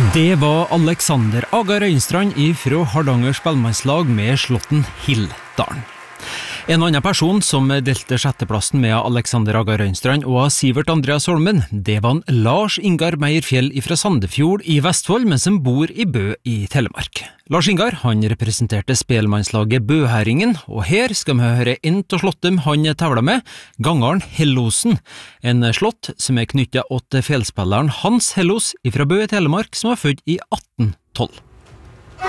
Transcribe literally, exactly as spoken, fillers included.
Det var Alexander Aga Røynstrand ifra Hardanger spellemannslag med Slåtten Hilldalen. En annen person som delte sjetteplassen med Alexander Aga Røynstrand og Sivert Andreas Holmen, det var en Lars Ingar Meierfjell fra Sandefjord i Vestfold, men som bor i Bø i Telemark. Lars Ingar, han representerte spellemannslaget Bøhæringen, og her skal vi høre en av slåttem han tevla med, Gangaren Hellosen, en slått som er knyttet til fjellspilleren Hans Hellos fra Bø i Telemark, som var født i atten tolv.